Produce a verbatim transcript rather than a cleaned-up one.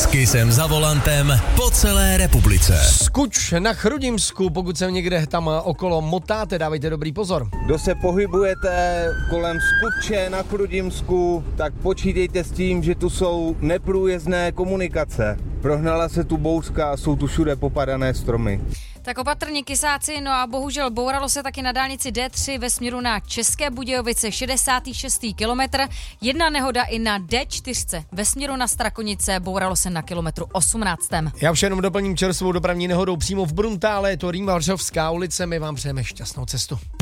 S Kissem za volantem po celé republice. Skuč na Chrudimsku, pokud se někde tam okolo motáte, dávejte dobrý pozor. Kdo se pohybujete kolem Skuče na Chrudimsku, tak počítejte s tím, že tu jsou neprůjezdné komunikace. Prohnala se tu bouřka a jsou tu všude popadané stromy. Tak opatrně kysáci, no a bohužel bouralo se taky na dálnici D tři ve směru na České Budějovice, šedesátý šestý kilometr. Jedna nehoda i na D čtyři ve směru na Strakonice, bouralo se na kilometru osmnáctém. Já už jenom doplním čerstvou dopravní nehodou přímo v Bruntále, je to Rýmařovská ulice, my vám přejeme šťastnou cestu.